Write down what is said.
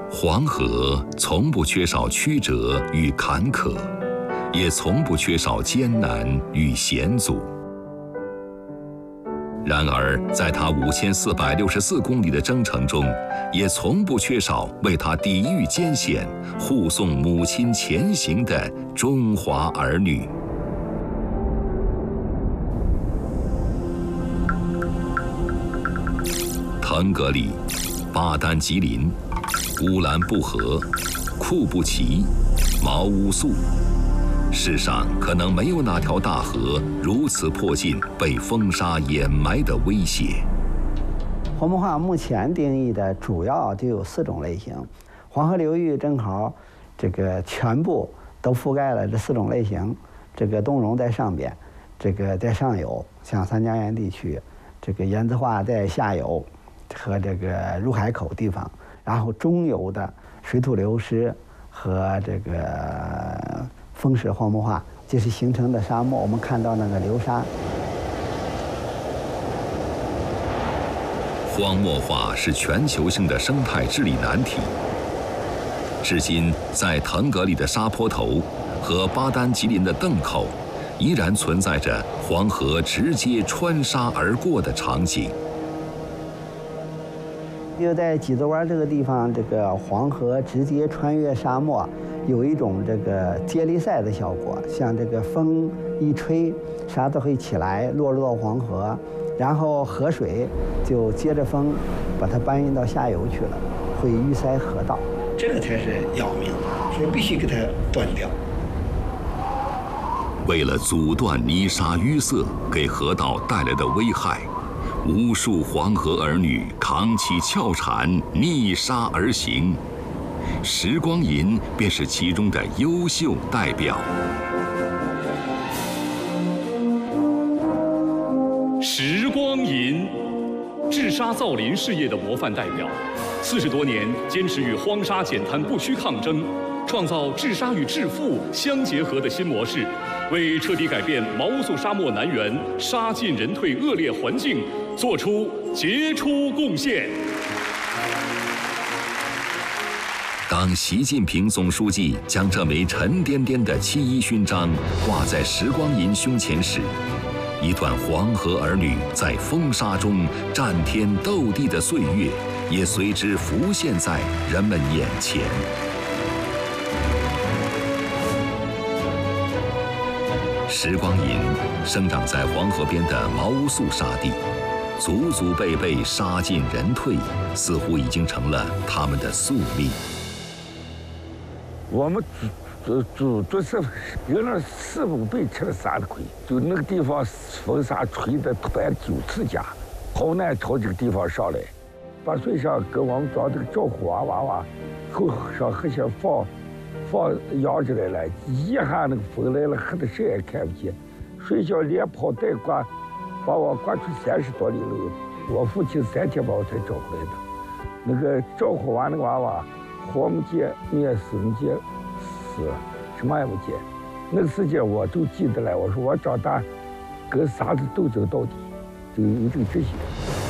黄河从不缺少曲折与坎坷，也从不缺少艰难与险阻。然而，在它5464公里的征程中，也从不缺少为它抵御艰险、护送母亲前行的中华儿女。腾格里、巴丹吉林、乌兰布和、库布齐、毛乌素，世上可能没有哪条大河如此迫近被风沙掩埋的威胁。 黄木化目前定义的主要就有4种类型，黄河流域正好这个全部都覆盖了这4种类型。这个东融在上边，这个在上游，像三江源地区，这个盐渍化在下游和这个入海口地方，然后中游的水土流失和这个风蚀荒漠化，就是形成的沙漠。我们看到那个流沙。 荒漠化是全球性的生态治理难题。至今，在腾格里的沙坡头和巴丹吉林的邓口，依然存在着黄河直接穿沙而过的场景。 就在济州湾这个地方，这个黄河直接穿越沙漠，有一种这个接力赛的效果。像这个风一吹，沙子会起来，落入到黄河，然后河水就接着风把它搬运到下游去了，会淤塞河道。这个才是要命，所以必须给它断掉。 为了阻断泥沙淤塞给河道带来的危害，无数黄河儿女扛起鞘铲，逆沙而行。时光银便是其中的优秀代表。 时光银，治沙造林事业的模范代表，40多年坚持与荒沙减滩不屈抗争，创造治沙与致富相结合的新模式，为彻底改变毛乌素沙漠南缘沙进人退恶劣环境做出杰出贡献。 当习近平总书记将这枚沉甸甸的7·1勋章挂在时光银胸前时，一段黄河儿女在风沙中战天斗地的岁月，也随之浮现在人们眼前。时光银生长在黄河边的毛乌素沙地，祖祖辈辈沙进人退，似乎已经成了他们的宿命。 我们做是有那4、5倍吃了沙的亏，就那个地方风沙吹的搬9次家，好难朝这个地方上来。把水上给我们装这个照护娃娃，后上河线放扬着来了，一下那个风来了，黑的谁也看不见。水上连跑带挂，把我挂出30多里路。我父亲3天把我才找回来的。那个照护完那个娃娃，活没见，面死没见，死什么也没见。那个时间我都记得来，我说我长大跟啥子斗争到底，就有这个志气。